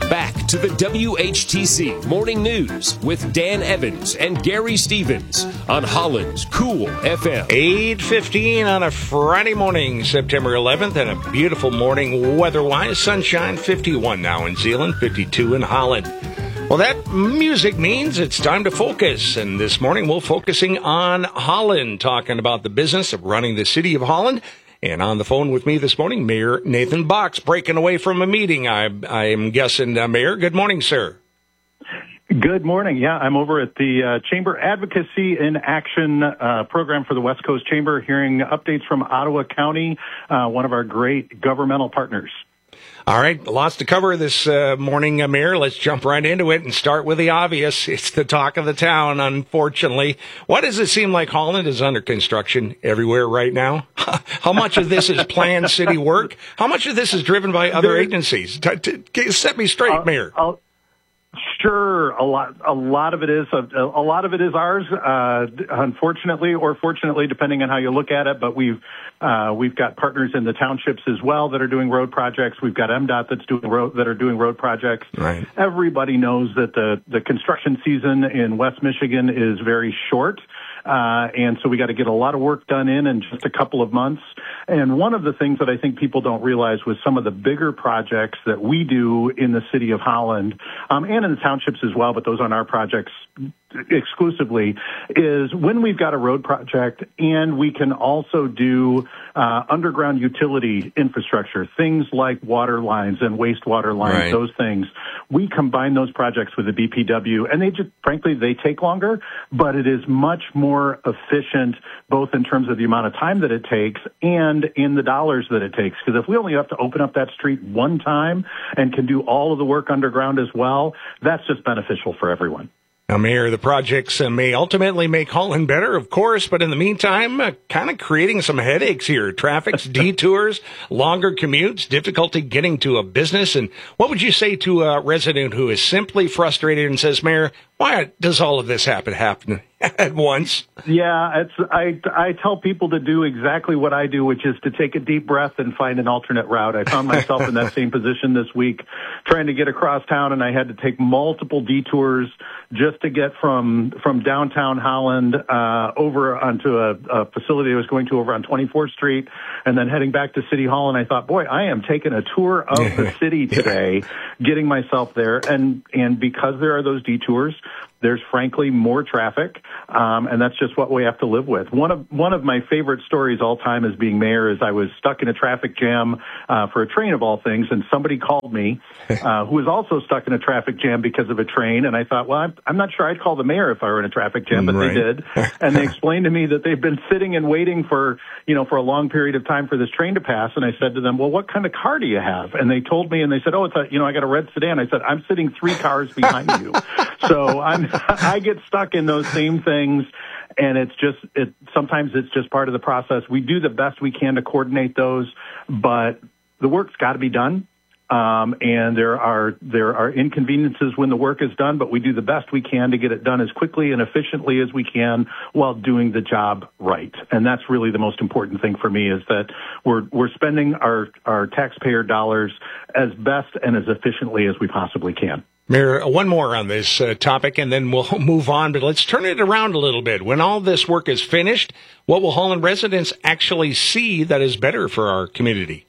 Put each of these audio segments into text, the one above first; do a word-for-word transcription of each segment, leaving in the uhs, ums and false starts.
back to the W H T C Morning News with Dan Evans and Gary Stevens on Holland's Cool F M. eight fifteen on a Friday morning, September eleventh, and a beautiful morning weather-wise. Sunshine, fifty-one now in Zeeland, fifty-two in Holland. Well, that music means it's time to focus, and this morning we're focusing on Holland, talking about the business of running the city of Holland. And on the phone with me this morning, Mayor Nathan Box, breaking away from a meeting, I, I am guessing. Uh, Mayor, good morning, sir. Good morning. Yeah, I'm over at the uh, Chamber Advocacy in Action uh, program for the West Coast Chamber, hearing updates from Ottawa County, uh, one of our great governmental partners. All right, lots to cover this uh, morning, uh, Mayor. Let's jump right into it and start with the obvious. It's the talk of the town, unfortunately. Why does it seem like Holland is under construction everywhere right now? How much of this is planned city work? How much of this is driven by other agencies? T- t- set me straight, I'll, Mayor. I'll, Sure, a lot. A lot of it is. A, a lot of it is ours. Uh, unfortunately, or fortunately, depending on how you look at it. But we've uh, we've got partners in the townships as well that are doing road projects. We've got M DOT that's doing road that are doing road projects. Right. Everybody knows that the the construction season in West Michigan is very short. Uh, and so we got to get a lot of work done in in just a couple of months. And one of the things that I think people don't realize with some of the bigger projects that we do in the city of Holland, um, and in the townships as well, but those aren't our projects exclusively, is when we've got a road project and we can also do uh, underground utility infrastructure, things like water lines and wastewater lines, right. Those things. We combine those projects with the B P W, and they just, frankly, they take longer, but it is much more efficient, both in terms of the amount of time that it takes and in the dollars that it takes. Because if we only have to open up that street one time and can do all of the work underground as well, that's just beneficial for everyone. Now, Mayor, the projects uh, may ultimately make Holland better, of course, but in the meantime, uh, kind of creating some headaches here. Traffic's detours, longer commutes, difficulty getting to a business. And what would you say to a resident who is simply frustrated and says, Mayor, why does all of this happen happen at once? Yeah, it's, I, I tell people to do exactly what I do, which is to take a deep breath and find an alternate route. I found myself in that same position this week, trying to get across town, and I had to take multiple detours just to get from from downtown Holland uh, over onto a, a facility I was going to over on twenty-fourth Street, and then heading back to City Hall. And I thought, boy, I am taking a tour of the city today, getting myself there. And and because there are those detours, there's frankly more traffic, um, and that's just what we have to live with. One of one of my favorite stories all time as being mayor is I was stuck in a traffic jam uh, for a train of all things, and somebody called me uh, who was also stuck in a traffic jam because of a train. And I thought, well, I'm, I'm not sure I'd call the mayor if I were in a traffic jam, but right. They did. And they explained to me that they've been sitting and waiting for, you know, for a long period of time for this train to pass. And I said to them, well, what kind of car do you have? And they told me, and they said, oh, it's a, you know, I got a red sedan. I said, I'm sitting three cars behind you. So I'm, I get stuck in those same things, and it's just, it, sometimes it's just part of the process. We do the best we can to coordinate those, but the work's got to be done. Um, and there are, there are inconveniences when the work is done, but we do the best we can to get it done as quickly and efficiently as we can while doing the job right. And that's really the most important thing for me, is that we're, we're spending our, our taxpayer dollars as best and as efficiently as we possibly can. Mayor, one more on this uh, topic, and then we'll move on, but let's turn it around a little bit. When all this work is finished, what will Holland residents actually see that is better for our community?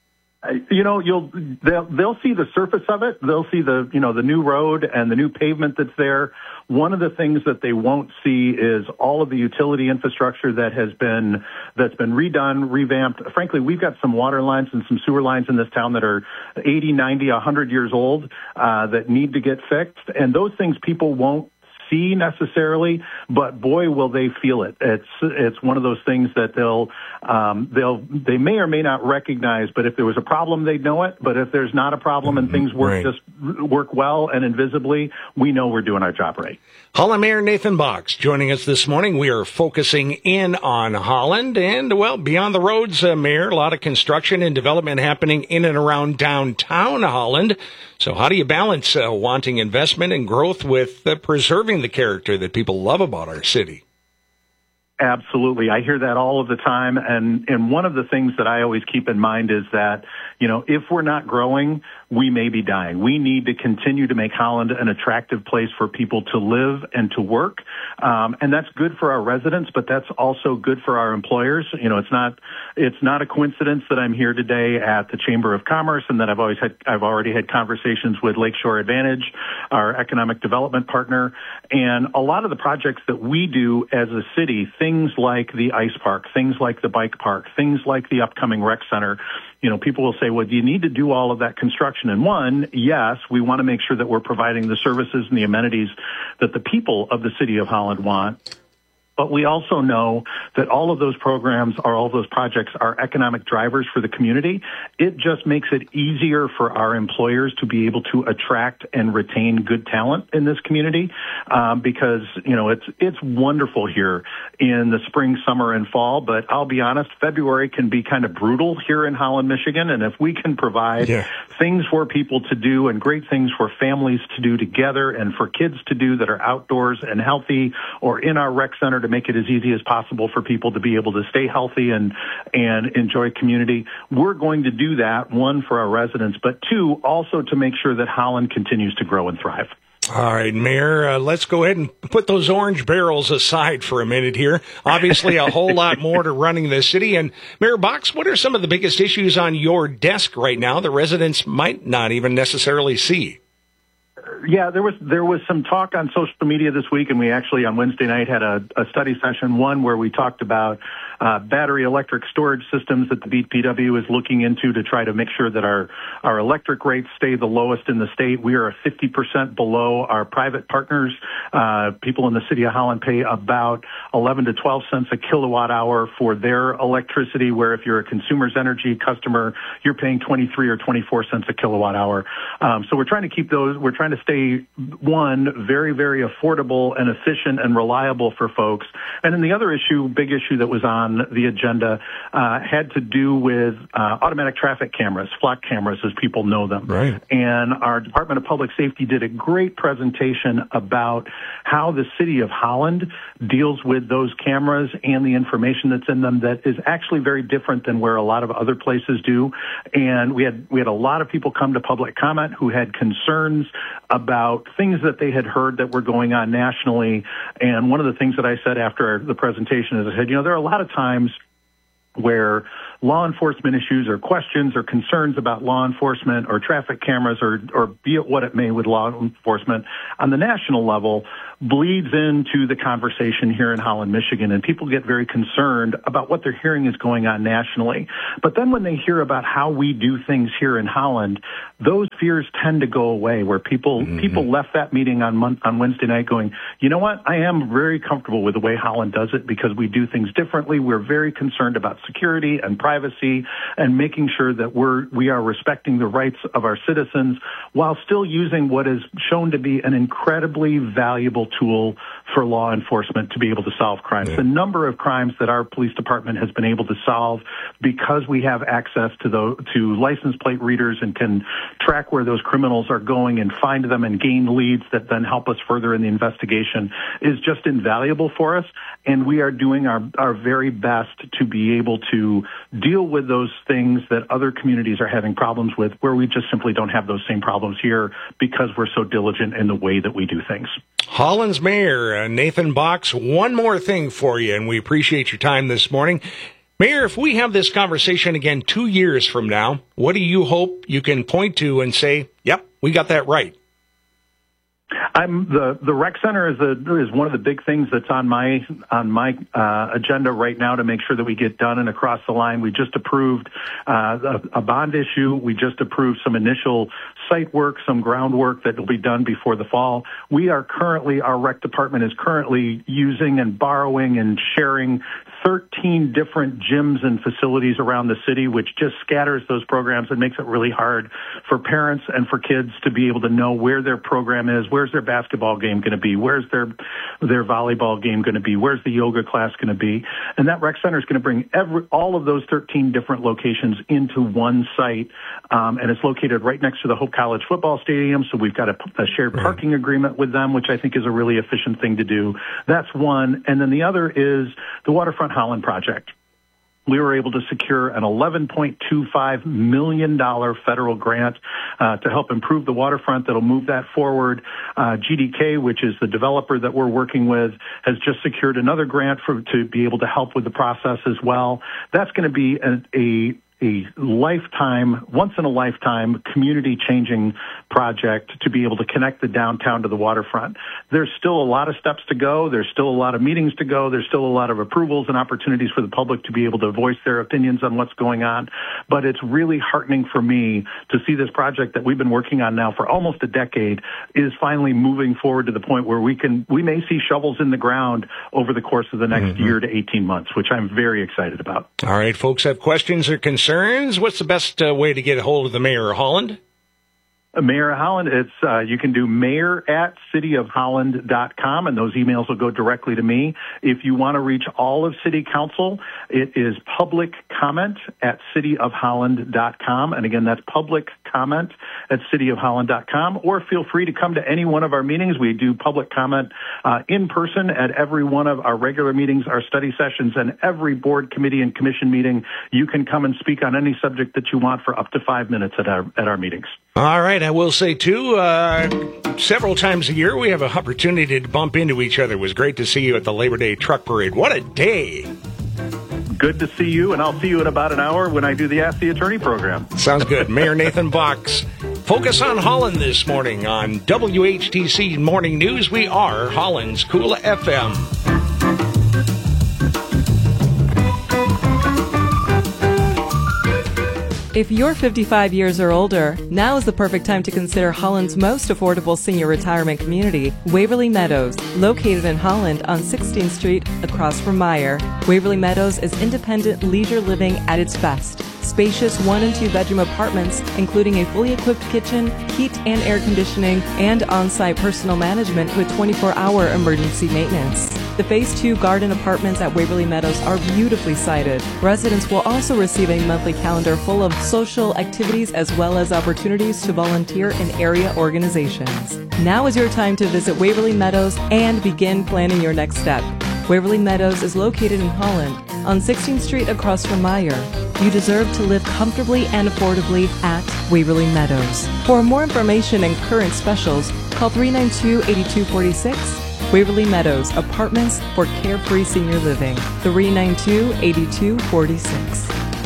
You know, you'll they'll they'll see the surface of it. They'll see the you know the new road and the new pavement that's there. One of the things that they won't see is all of the utility infrastructure that has been that's been redone, revamped. Frankly, we've got some water lines and some sewer lines in this town that are eighty, ninety, one hundred years old uh, that need to get fixed, and those things people won't see necessarily, but boy, will they feel it. It's it's one of those things that they'll um, they'll they may or may not recognize. But if there was a problem, they'd know it. But if there's not a problem and things work right. just work well and invisibly, we know we're doing our job right. Holland Mayor Nathan Box joining us this morning. We are focusing in on Holland and, well, beyond the roads, uh, Mayor, a lot of construction and development happening in and around downtown Holland. So how do you balance uh, wanting investment and growth with uh, preserving the character that people love about our city? Absolutely. I hear that all of the time. And, and one of the things that I always keep in mind is that, you know, if we're not growing, we may be dying. We need to continue to make Holland an attractive place for people to live and to work. Um, and that's good for our residents, but that's also good for our employers. You know, it's not, it's not a coincidence that I'm here today at the Chamber of Commerce and that I've always had, I've already had conversations with Lakeshore Advantage, our economic development partner. And a lot of the projects that we do as a city, things like the ice park, things like the bike park, things like the upcoming rec center, you know, people will say, well, do you need to do all of that construction? And one, yes, we want to make sure that we're providing the services and the amenities that the people of the city of Holland want. But we also know that all of those programs or all of those projects are economic drivers for the community. It just makes it easier for our employers to be able to attract and retain good talent in this community, um, because, you know, it's it's wonderful here in the spring, summer, and fall. But I'll be honest, February can be kind of brutal here in Holland, Michigan. And if we can provide yeah. things for people to do and great things for families to do together and for kids to do that are outdoors and healthy or in our rec center to make it as easy as possible for people to be able to stay healthy and and enjoy community. We're going to do that, one, for our residents, but two, also to make sure that Holland continues to grow and thrive. All right, Mayor, uh, let's go ahead and put those orange barrels aside for a minute here. Obviously, a whole lot more to running the city. And Mayor Boxx, what are some of the biggest issues on your desk right now that residents might not even necessarily see? Yeah, there was there was some talk on social media this week, and we actually on Wednesday night had a, a study session, one where we talked about uh, battery electric storage systems that the B P W is looking into to try to make sure that our, our electric rates stay the lowest in the state. We are fifty percent below our private partners. Uh, people in the city of Holland pay about eleven to twelve cents a kilowatt hour for their electricity, where if you're a Consumers Energy customer, you're paying twenty-three or twenty-four cents a kilowatt hour. Um, so we're trying to keep those, we're trying to stay, one, very, very affordable and efficient and reliable for folks. And then the other issue, big issue that was on the agenda, uh, had to do with uh, automatic traffic cameras, flock cameras as people know them. Right. And our Department of Public Safety did a great presentation about how the city of Holland deals with those cameras and the information that's in them that is actually very different than where a lot of other places do. And we had we had a lot of people come to public comment who had concerns about things that they had heard that were going on nationally. And one of the things that I said after the presentation is I said, you know, there are a lot of times where law enforcement issues or questions or concerns about law enforcement or traffic cameras or, or be it what it may with law enforcement on the national level bleeds into the conversation here in Holland, Michigan, and people get very concerned about what they're hearing is going on nationally. But then when they hear about how we do things here in Holland, those fears tend to go away, where people mm-hmm. people left that meeting on mon- on Wednesday night going, you know what, I am very comfortable with the way Holland does it because we do things differently. We're very concerned about security and privacy and making sure that we're we are respecting the rights of our citizens while still using what is shown to be an incredibly valuable tool for law enforcement to be able to solve crimes. Yeah. The number of crimes that our police department has been able to solve because we have access to the to license plate readers and can track where those criminals are going and find them and gain leads that then help us further in the investigation is just invaluable for us. And we are doing our, our very best to be able to deal with those things that other communities are having problems with, where we just simply don't have those same problems here because we're so diligent in the way that we do things. Holland's Mayor uh, Nathan Boxx, one more thing for you, and we appreciate your time this morning. Mayor, if we have this conversation again two years from now, what do you hope you can point to and say, yep, we got that right? I'm the the rec center is a, is one of the big things that's on my on my uh, agenda right now to make sure that we get done and across the line. We just approved uh, a, a bond issue. We just approved some initial site work, some groundwork that will be done before the fall. We are currently our rec department is currently using and borrowing and sharing thirteen different gyms and facilities around the city, which just scatters those programs and makes it really hard for parents and for kids to be able to know where their program is, where's their basketball game going to be, where's their their volleyball game going to be, where's the yoga class going to be. And that rec center is going to bring every all of those thirteen different locations into one site, um, and it's located right next to the Hope College football stadium, so we've got a, a shared parking agreement with them, which I think is a really efficient thing to do. That's one. And then the other is the Waterfront Holland project. we were able to secure an eleven point two five million dollars federal grant uh, to help improve the waterfront that'll move that forward. Uh, G D K, which is the developer that we're working with, has just secured another grant for to be able to help with the process as well. That's going to be a, a a lifetime, once-in-a-lifetime, community-changing project to be able to connect the downtown to the waterfront. There's still a lot of steps to go. There's still a lot of meetings to go. There's still a lot of approvals and opportunities for the public to be able to voice their opinions on what's going on. But it's really heartening for me to see this project that we've been working on now for almost a decade is finally moving forward to the point where we can, we may see shovels in the ground over the course of the next mm-hmm. year to eighteen months, which I'm very excited about. All right, folks have questions or concerns. What's the best uh, way to get a hold of the Mayor of Holland? Uh, Mayor of Holland, it's uh, you can do mayor at city of holland dot com, and those emails will go directly to me. If you want to reach all of City Council, it is public comment at city of holland dot com, and again, that's public comment at city of holland dot com, or feel free to come to any one of our meetings. We do public comment uh, in person at every one of our regular meetings, our study sessions, and every board, committee, and commission meeting. You can come and speak on any subject that you want for up to five minutes at our at our meetings. All right, I will say, too, uh, several times a year we have an opportunity to bump into each other. It was great to see you at the Labor Day Truck Parade. What a day! Good to see you, and I'll see you in about an hour when I do the Ask the Attorney program. Sounds good. Mayor Nathan Box. Focus on Holland this morning on W H T C Morning News. We are Holland's Cool F M. If you're fifty-five years or older, now is the perfect time to consider Holland's most affordable senior retirement community, Waverly Meadows, located in Holland on sixteenth Street across from Meyer. Waverly Meadows is independent leisure living at its best. Spacious one and two bedroom apartments, including a fully equipped kitchen, heat and air conditioning, and on-site personal management with twenty-four hour emergency maintenance. The Phase two garden apartments at Waverly Meadows are beautifully sited. Residents will also receive a monthly calendar full of social activities as well as opportunities to volunteer in area organizations. Now is your time to visit Waverly Meadows and begin planning your next step. Waverly Meadows is located in Holland on sixteenth Street across from Meyer. You deserve to live comfortably and affordably at Waverly Meadows. For more information and current specials, call three nine two, eight two four six. Waverly Meadows, apartments for carefree senior living. three nine two, eight two four six.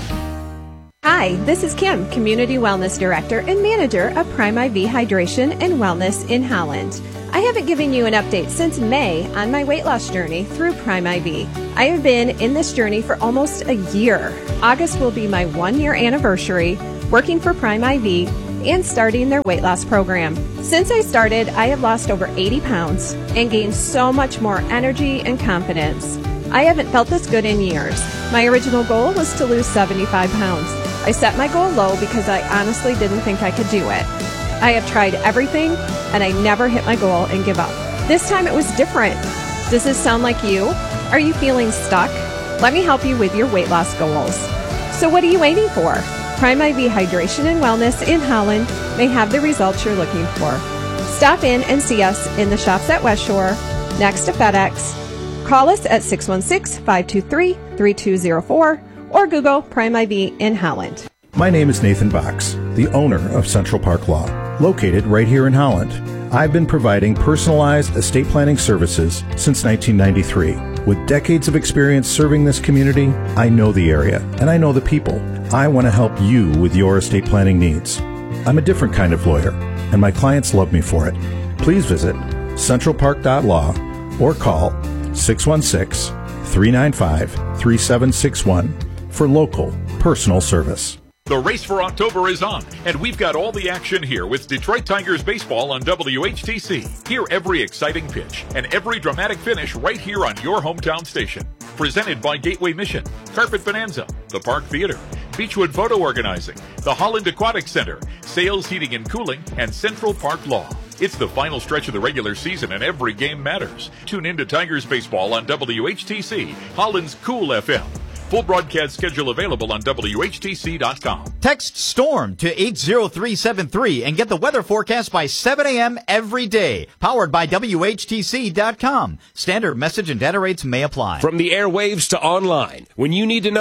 Hi, this is Kim, Community Wellness Director and Manager of Prime I V Hydration and Wellness in Holland. I haven't given you an update since May on my weight loss journey through Prime I V. I have been in this journey for almost a year. August will be my one-year anniversary working for Prime I V and starting their weight loss program. Since I started, I have lost over eighty pounds and gained so much more energy and confidence. I haven't felt this good in years. My original goal was to lose seventy-five pounds. I set my goal low because I honestly didn't think I could do it. I have tried everything and I never hit my goal and give up. This time it was different. Does this sound like you? Are you feeling stuck? Let me help you with your weight loss goals. So what are you waiting for? Prime I V Hydration and Wellness in Holland may have the results you're looking for. Stop in and see us in the shops at West Shore, next to FedEx. Call us at six one six, five two three, three two zero four or Google Prime I V in Holland. My name is Nathan Box, the owner of Central Park Law, located right here in Holland. I've been providing personalized estate planning services since nineteen ninety-three. With decades of experience serving this community, I know the area and I know the people. I want to help you with your estate planning needs. I'm a different kind of lawyer, and my clients love me for it. Please visit central park dot law or call six one six, three nine five, three seven six one for local personal service. The race for October is on, and we've got all the action here with Detroit Tigers baseball on W H T C. Hear every exciting pitch and every dramatic finish right here on your hometown station. Presented by Gateway Mission, Carpet Bonanza, the Park Theater, Beechwood Photo Organizing, the Holland Aquatic Center, Sales Heating and Cooling, and Central Park Law. It's the final stretch of the regular season and every game matters. Tune in to Tigers baseball on W H T C, Holland's Cool F M. Full broadcast schedule available on W H T C dot com. Text STORM to eight zero three seven three and get the weather forecast by seven a.m. every day. Powered by W H T C dot com. Standard message and data rates may apply. From the airwaves to online, when you need to know,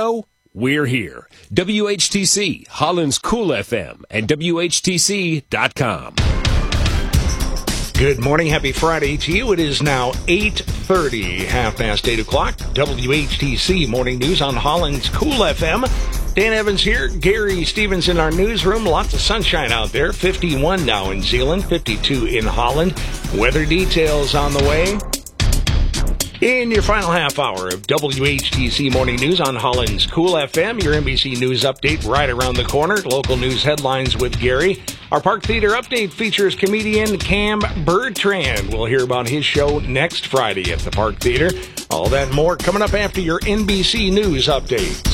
We're here. W H T C, Holland's Cool F M, and W H T C dot com. Good morning. Happy Friday to you. It is now eight thirty, half past eight o'clock. W H T C Morning News on Holland's Cool F M. Dan Evans here. Gary Stevens in our newsroom. Lots of sunshine out there. fifty-one now in Zeeland, fifty-two in Holland. Weather details on the way. In your final half hour of W H T C Morning News on Holland's Cool F M, your N B C News update right around the corner. Local news headlines with Gary. Our Park Theater update features comedian Cam Bertrand. We'll hear about his show next Friday at the Park Theater. All that and more coming up after your N B C News updates.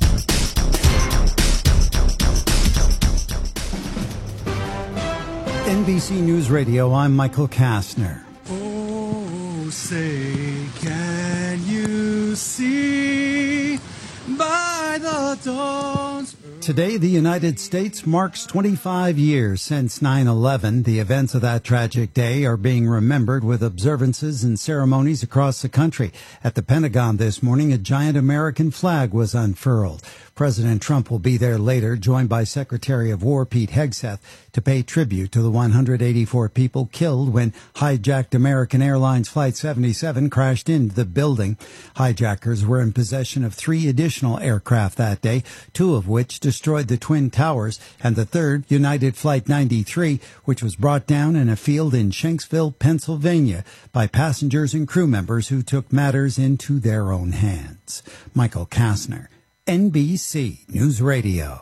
N B C News Radio, I'm Michael Kastner. Oh, say, can you see by the dawn's... Today, the United States marks twenty-five years since nine eleven. The events of that tragic day are being remembered with observances and ceremonies across the country. At the Pentagon this morning, a giant American flag was unfurled. President Trump will be there later, joined by Secretary of War Pete Hegseth, to pay tribute to the one hundred eighty-four people killed when hijacked American Airlines Flight seventy-seven crashed into the building. Hijackers were in possession of three additional aircraft that day, two of which destroyed the Twin Towers, and the third, United Flight ninety-three, which was brought down in a field in Shanksville, Pennsylvania, by passengers and crew members who took matters into their own hands. Michael Kastner, N B C News Radio.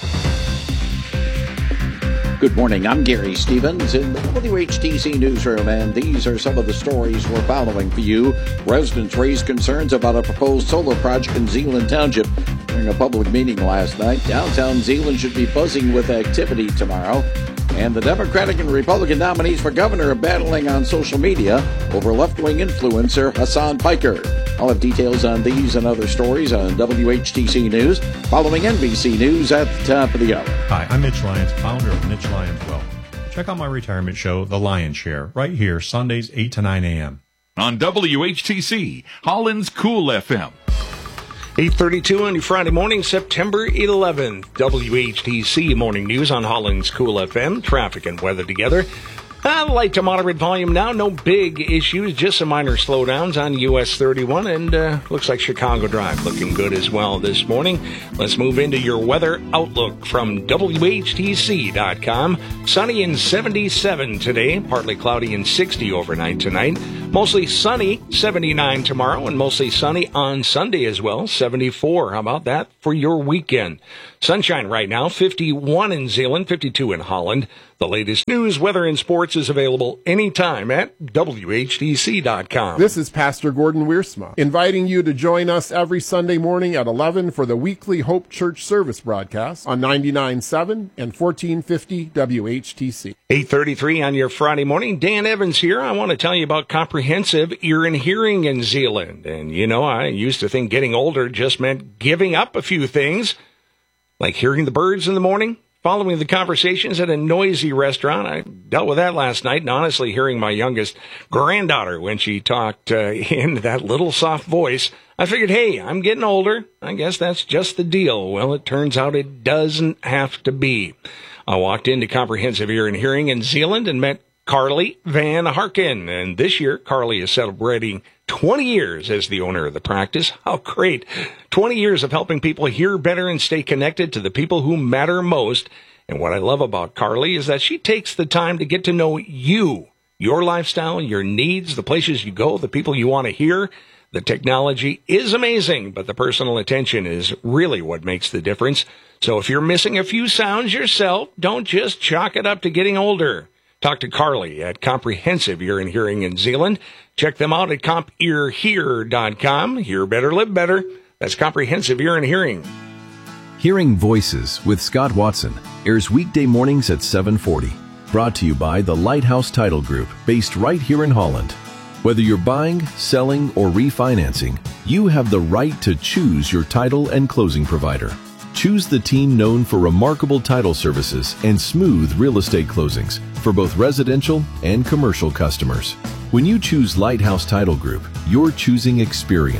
Good morning. I'm Gary Stevens in the W H T C newsroom, and these are some of the stories we're following for you. Residents raised concerns about a proposed solar project in Zeeland Township during a public meeting last night. Downtown Zeeland should be buzzing with activity tomorrow. And the Democratic and Republican nominees for governor are battling on social media over left-wing influencer Hassan Piker. I'll have details on these and other stories on W H T C News following N B C News at the top of the hour. Hi, I'm Mitch Lyons, founder of Mitch Lyons Wealth. Check out my retirement show, The Lion's Share, right here, Sundays, eight to nine a.m. on W H T C, Holland's Cool F M. eight thirty-two on your Friday morning, September eleventh. W H T C Morning News on Holland's Cool F M. Traffic and weather together. Uh, light to moderate volume now. No big issues, just some minor slowdowns on U S thirty-one. And uh, looks like Chicago Drive looking good as well this morning. Let's move into your weather outlook from W H T C dot com. Sunny and seventy-seven today. Partly cloudy and sixty overnight tonight. Mostly sunny, seventy-nine tomorrow. And mostly sunny on Sunday as well, seventy-four. How about that for your weekend? Sunshine right now, fifty-one in Zeeland, fifty-two in Holland. The latest news, weather, and sports is available anytime at W H T C dot com. This is Pastor Gordon Wiersma, inviting you to join us every Sunday morning at eleven for the weekly Hope Church service broadcast on ninety-nine point seven and fourteen fifty W H T C. eight thirty-three on your Friday morning. Dan Evans here. I want to tell you about comprehensive ear and hearing in Zeeland. And, you know, I used to think getting older just meant giving up a few things, like hearing the birds in the morning, following the conversations at a noisy restaurant. I dealt with that last night, and honestly, hearing my youngest granddaughter when she talked uh, in that little soft voice, I figured, hey, I'm getting older. I guess that's just the deal. Well, it turns out it doesn't have to be. I walked into Comprehensive Ear and Hearing in Zeeland and met Carly Van Harken. And this year, Carly is celebrating twenty years as the owner of the practice. How great. twenty years of helping people hear better and stay connected to the people who matter most. And what I love about Carly is that she takes the time to get to know you, your lifestyle, your needs, the places you go, the people you want to hear. The technology is amazing, but the personal attention is really what makes the difference. So if you're missing a few sounds yourself, don't just chalk it up to getting older. Talk to Carly at Comprehensive Ear and Hearing in Zeeland. Check them out at comp ear hear dot com. Hear better, live better. That's Comprehensive Ear and Hearing. Hearing Voices with Scott Watson airs weekday mornings at seven forty. Brought to you by the Lighthouse Title Group, based right here in Holland. Whether you're buying, selling, or refinancing, you have the right to choose your title and closing provider. Choose the team known for remarkable title services and smooth real estate closings for both residential and commercial customers. When you choose Lighthouse Title Group, you're choosing experience.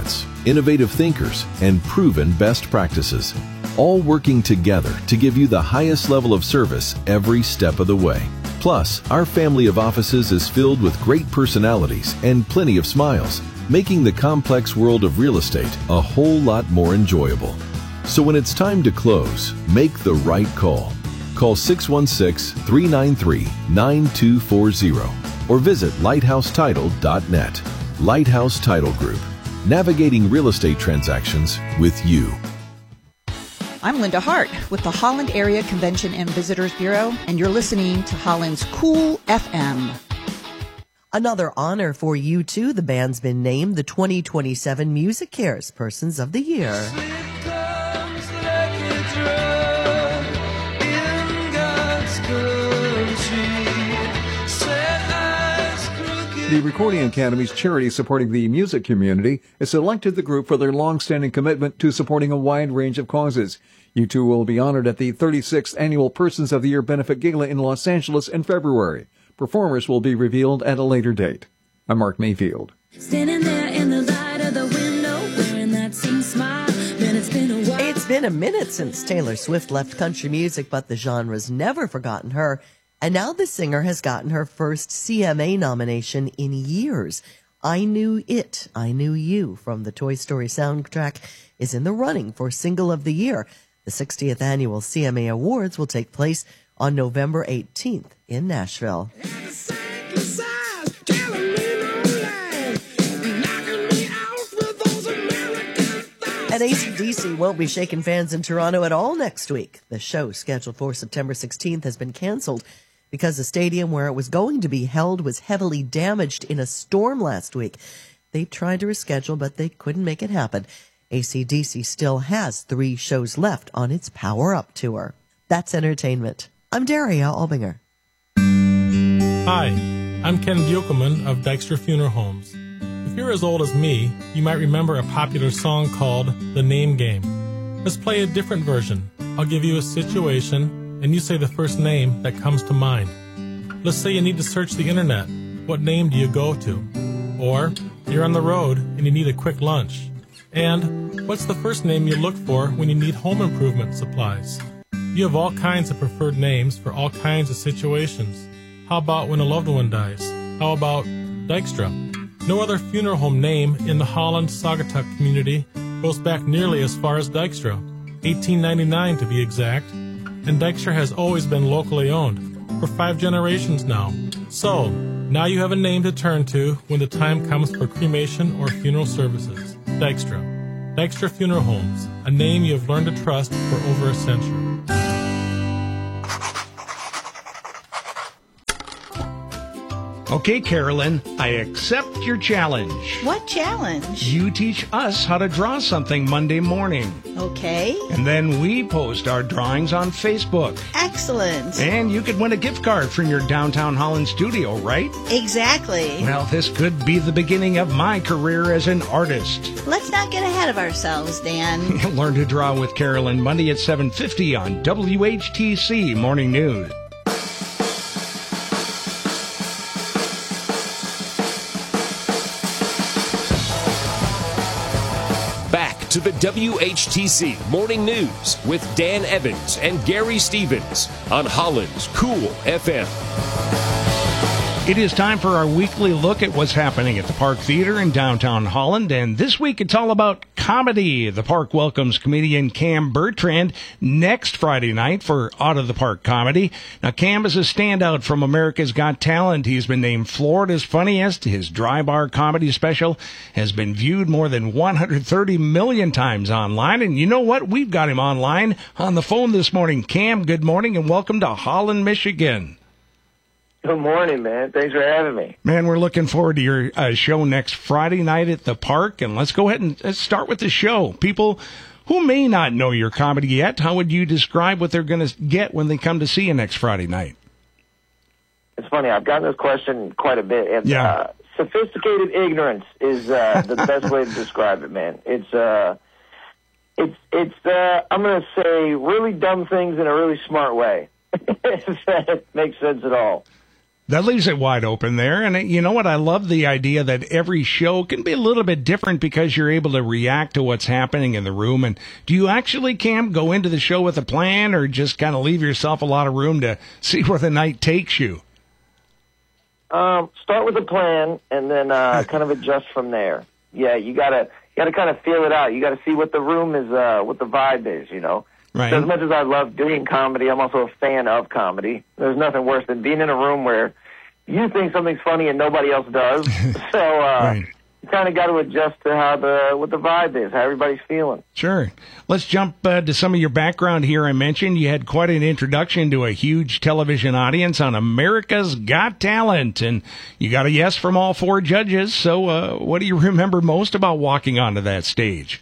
innovative thinkers, and proven best practices, all working together to give you the highest level of service every step of the way. Plus, our family of offices is filled with great personalities and plenty of smiles, making the complex world of real estate a whole lot more enjoyable. So when it's time to close, make the right call. Call six one six, three nine three, nine two four zero or visit lighthouse title dot net. Lighthouse Title Group, navigating real estate transactions with you. I'm Linda Hart with the Holland Area Convention and Visitors Bureau, and you're listening to Holland's Cool F M. Another honor for U two. The band's been named the twenty twenty-seven Music Cares Persons of the Year. The Recording Academy's charity supporting the music community has selected the group for their long-standing commitment to supporting a wide range of causes. U two will be honored at the thirty-sixth Annual Persons of the Year Benefit Gala in Los Angeles in February. Performers will be revealed at a later date. I'm Mark Mayfield. Standing there in the light of the window, wearing that same smile. Man, it's been a while. It's been a minute since Taylor Swift left country music, but the genre's never forgotten her. And now the singer has gotten her first C M A nomination in years. I Knew It, I Knew You from the Toy Story soundtrack is in the running for Single of the Year. The sixtieth Annual C M A Awards will take place on November eighteenth in Nashville. And A C D C won't be shaking fans in Toronto at all next week. The show, scheduled for September sixteenth, has been canceled because the stadium where it was going to be held was heavily damaged in a storm last week. They tried to reschedule, but they couldn't make it happen. A C D C still has three shows left on its Power Up tour. That's entertainment. I'm Daria Albinger. Hi, I'm Ken Buchelman of Dykstra Funeral Homes. If you're as old as me, you might remember a popular song called The Name Game. Let's play a different version. I'll give you a situation, and you say the first name that comes to mind. Let's say you need to search the internet. What name do you go to? Or you're on the road and you need a quick lunch. And what's the first name you look for when you need home improvement supplies? You have all kinds of preferred names for all kinds of situations. How about when a loved one dies? How about Dykstra? No other funeral home name in the Holland Saugatuck community goes back nearly as far as Dykstra, eighteen ninety-nine to be exact, and Dykstra has always been locally owned for five generations now. So, now you have a name to turn to when the time comes for cremation or funeral services. Dykstra. Dykstra Funeral Homes, a name you have learned to trust for over a century. Okay, Carolyn, I accept your challenge. What challenge? You teach us how to draw something Monday morning. Okay. And then we post our drawings on Facebook. Excellent. And you could win a gift card from your downtown Holland studio, right? Exactly. Well, this could be the beginning of my career as an artist. Let's not get ahead of ourselves, Dan. Learn to draw with Carolyn Monday at seven fifty on W H T C Morning News. To the W H T C Morning News with Dan Evans and Gary Stevens on Holland's Cool F M. It is time for our weekly look at what's happening at the Park Theater in downtown Holland, and this week it's all about comedy. The Park welcomes comedian Cam Bertrand next Friday night for Out of the Park Comedy. Now, Cam is a standout from America's Got Talent. He's been named Florida's Funniest. His Dry Bar comedy special has been viewed more than one hundred thirty million times online, and you know what? We've got him online on the phone this morning. Cam, good morning, and welcome to Holland, Michigan. Good morning, man. Thanks for having me. Man, we're looking forward to your uh, show next Friday night at the Park. And let's go ahead and let's start with the show. People who may not know your comedy yet, how would you describe what they're going to get when they come to see you next Friday night? It's funny. I've gotten this question quite a bit. It's, yeah. Uh, sophisticated ignorance is uh, the best way to describe it, man. It's, uh, it's, it's. Uh, I'm going to say really dumb things in a really smart way. If that makes sense at all. That leaves it wide open there. And you know what? I love the idea that every show can be a little bit different because you're able to react to what's happening in the room. And do you actually, Cam, go into the show with a plan or just kind of leave yourself a lot of room to see where the night takes you? Um, start with a plan and then uh, kind of adjust from there. Yeah, you gotta you gotta kind of feel it out. You gotta see what the room is, uh, what the vibe is, you know. Right. So as much as I love doing comedy, I'm also a fan of comedy. There's nothing worse than being in a room where you think something's funny and nobody else does. So uh, Right. you kind of got to adjust to how the what the vibe is, how everybody's feeling. Sure. Let's jump uh, to some of your background here. I mentioned you had quite an introduction to a huge television audience on America's Got Talent, and you got a yes from all four judges. So uh, what do you remember most about walking onto that stage?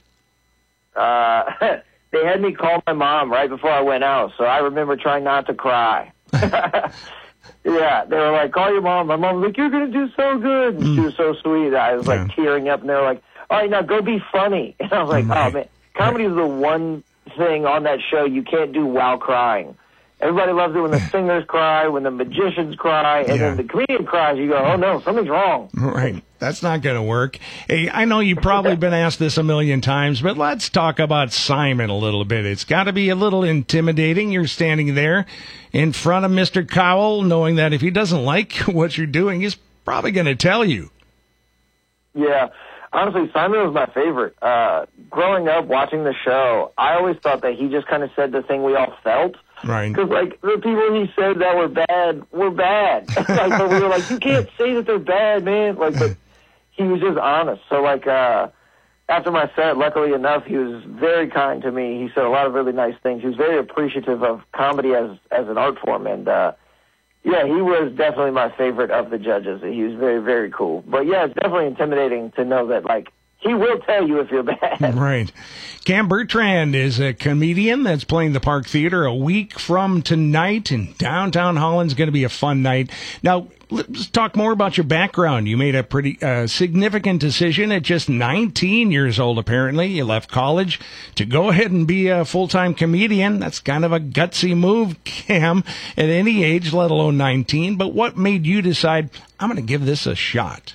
Uh, they had me call my mom right before I went out, so I remember trying not to cry. Yeah, they were like, call your mom. My mom was like, you're going to do so good. And she was so sweet. I was like tearing up, and they were like, all right, now go be funny. And I was like, oh, man, comedy is the one thing on that show you can't do while crying. Everybody loves it when the singers cry, when the magicians cry, and then the comedian cries. You go, oh, no, something's wrong. Right. That's not going to work. Hey, I know you've probably been asked this a million times, but let's talk about Simon a little bit. It's got to be a little intimidating. You're standing there in front of Mister Cowell, knowing that if he doesn't like what you're doing, he's probably going to tell you. Yeah. Honestly, Simon was my favorite. Uh, growing up, watching the show, I always thought that he just kind of said the thing we all felt. Right. Because, like, the people he said that were bad were bad. Like, but we were like, you can't say that they're bad, man. Like, but he was just honest. So, like, uh, after my set, luckily enough, he was very kind to me. He said a lot of really nice things. He was very appreciative of comedy as as an art form. And, uh, yeah, he was definitely my favorite of the judges. He was very, very cool. But, yeah, it's definitely intimidating to know that, like, he will tell you if you're bad. Right. Cam Bertrand is a comedian that's playing the Park Theater a week from tonight, and downtown Holland's going to be a fun night. Now, let's talk more about your background. You made a pretty uh, significant decision at just nineteen years old, apparently. You left college to go ahead and be a full-time comedian. That's kind of a gutsy move, Cam, at any age, let alone nineteen. But what made you decide, I'm going to give this a shot?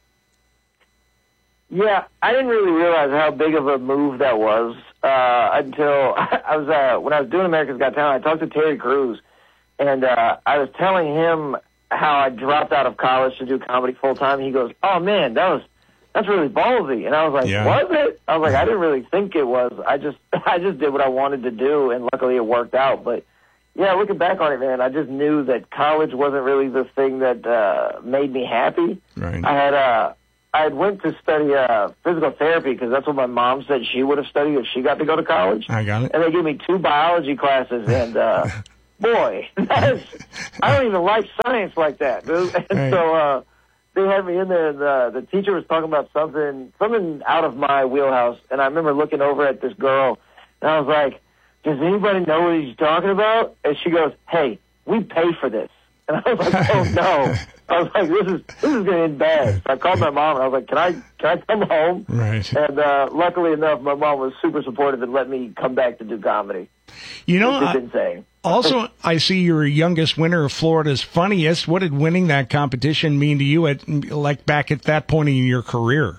Yeah, I didn't really realize how big of a move that was uh, until I was uh, when I was doing America's Got Talent. I talked to Terry Crews, and uh, I was telling him how I dropped out of college to do comedy full time. He goes, "Oh man, that was that's really ballsy," and I was like, Yeah. "Was it?" I was like, "I didn't really think it was. I just I just did what I wanted to do, and luckily it worked out." But yeah, looking back on it, man, I just knew that college wasn't really the thing that uh, made me happy. Right. I had uh, I had went to study uh, physical therapy because that's what my mom said she would have studied if she got to go to college. I got it. And they gave me two biology classes, and uh, boy, that's, I don't even like science like that, dude. And Right. so uh, they had me in there, and uh, the teacher was talking about something, something out of my wheelhouse, and I remember looking over at this girl, and I was like, does anybody know what he's talking about? And she goes, hey, we pay for this. And I was like, oh, no. I was like, this is this is going to end bad. So I called my mom, and I was like, can I can I come home? Right. And uh, luckily enough, my mom was super supportive and let me come back to do comedy. You know, It's just I- insane. Also, I see you're youngest winner of Florida's Funniest. What did winning that competition mean to you at like back at that point in your career?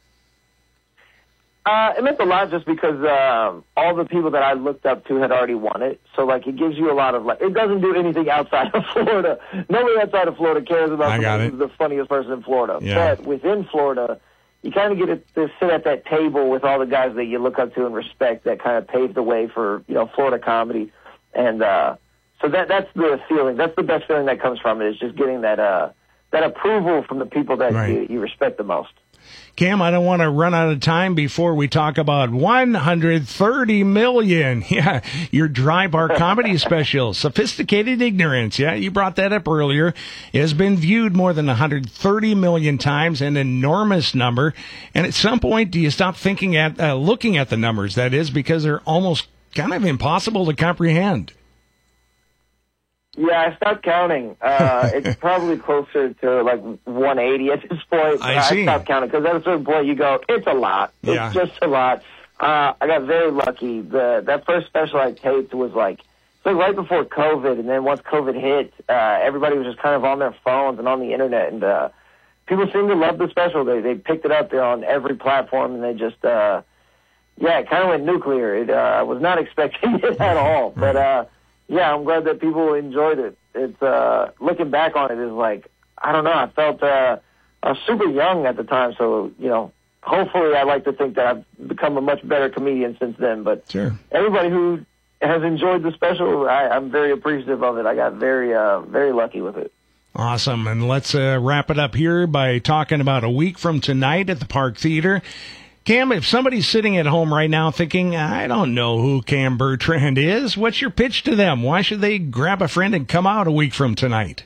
Uh, it meant a lot just because um, all the people that I looked up to had already won it. So, like, it gives you a lot of, like, it doesn't do anything outside of Florida. Nobody outside of Florida cares about I got someone it. who's the funniest person in Florida. Yeah. But within Florida, you kind of get to, to sit at that table with all the guys that you look up to and respect that kind of paved the way for, you know, Florida comedy. And uh, so that that's the feeling. That's the best feeling that comes from it, is just getting that uh, that approval from the people that Right. you, you respect the most. Cam, I don't want to run out of time before we talk about one hundred thirty million. Yeah, your Dry Bar comedy special, Sophisticated Ignorance. Yeah, you brought that up earlier. It has been viewed more than one hundred thirty million times, an enormous number. And at some point, do you stop thinking at, uh, looking at the numbers? That is, because they're almost kind of impossible to comprehend. Yeah, I stopped counting. Uh, it's probably closer to like one eighty at this point. I see. stopped counting because at a certain point you go, it's a lot. It's Yeah. just a lot. Uh, I got very lucky. The that first special I taped was like it's like right before COVID, and then once COVID hit, uh, everybody was just kind of on their phones and on the internet, and uh, people seem to love the special. They they picked it up. They're on every platform, and they just, uh, yeah, it kind of went nuclear. It, uh, I was not expecting it at all, but uh, yeah, I'm glad that people enjoyed it. It's uh, looking back on it is like, I don't know, I felt uh, I was super young at the time, so you know. Hopefully, I like to think that I've become a much better comedian since then. But sure. Everybody who has enjoyed the special, I, I'm very appreciative of it. I got very, uh, very lucky with it. Awesome. And let's uh, wrap it up here by talking about a week from tonight at the Park Theater. Cam, if somebody's sitting at home right now thinking, I don't know who Cam Bertrand is, what's your pitch to them? Why should they grab a friend and come out a week from tonight?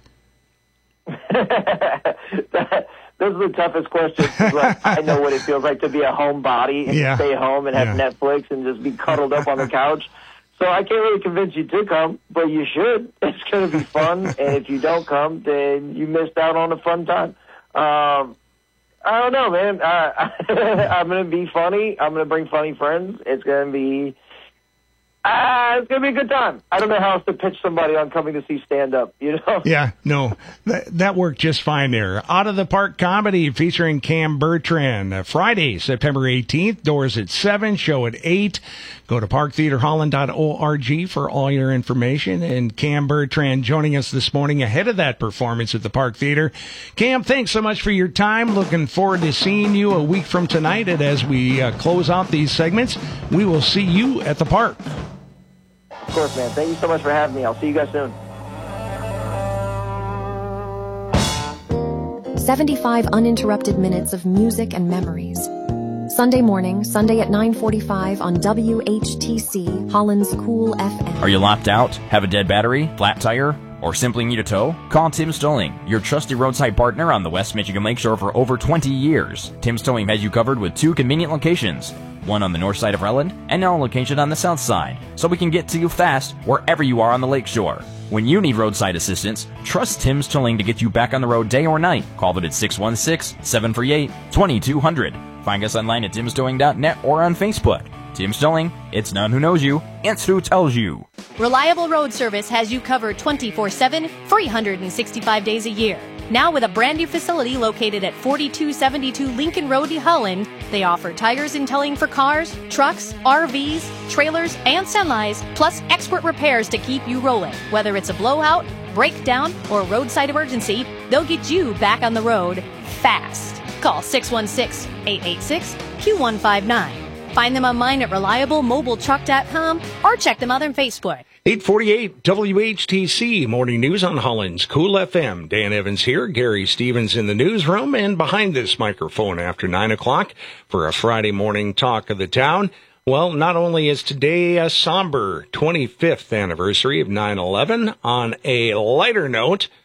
This is the toughest question. Like, I know what it feels like to be a homebody and yeah. stay home and have yeah. Netflix and just be cuddled up on the couch. So I can't really convince you to come, but you should. It's going to be fun, and if you don't come, then you missed out on a fun time. Um, I don't know, man. Uh, I'm going to be funny. I'm going to bring funny friends. It's going to be... Ah, it's going to be a good time. I don't know how else to pitch somebody on coming to see stand-up, you know? Yeah, no, that, that worked just fine there. Out of the Park Comedy featuring Cam Bertrand. Uh, Friday, September eighteenth, doors at seven, show at eight. Go to park theater holland dot org for all your information. And Cam Bertrand joining us this morning ahead of that performance at the Park Theater. Cam, thanks so much for your time. Looking forward to seeing you a week from tonight. And as we uh, close out these segments, we will see you at the park. Of course, man. Thank you so much for having me. I'll see you guys soon. seventy-five uninterrupted minutes of music and memories. Sunday morning, Sunday at nine forty-five on W H T C, Holland's Cool F M. Are you locked out? Have a dead battery? Flat tire? Or simply need a tow? Call Tim's Towing, your trusted roadside partner on the West Michigan Lakeshore for over twenty years. Tim's Towing has you covered with two convenient locations. One on the north side of Relland, and now a location on the south side, so we can get to you fast wherever you are on the lakeshore. When you need roadside assistance, trust Tim's Towing to get you back on the road day or night. Call them at six one six, seven three eight, two two zero zero. Find us online at tims towing dot net or on Facebook. Tim's Towing, it's not who knows you, it's who tells you. Reliable Road Service has you covered twenty-four seven, three hundred sixty-five days a year. Now with a brand new facility located at forty-two seventy-two Lincoln Road, Holland, they offer tires and towing for cars, trucks, R Vs, trailers, and semis, plus expert repairs to keep you rolling. Whether it's a blowout, breakdown, or roadside emergency, they'll get you back on the road fast. Call six one six, eight eight six, Q one five nine. Find them online at reliable mobile truck dot com or check them out on Facebook. eight forty-eight W H T C Morning News on Holland's Cool F M. Dan Evans here, Gary Stevens in the newsroom, and behind this microphone after nine o'clock for a Friday morning talk of the town. Well, not only is today a somber twenty-fifth anniversary of nine eleven, on a lighter note,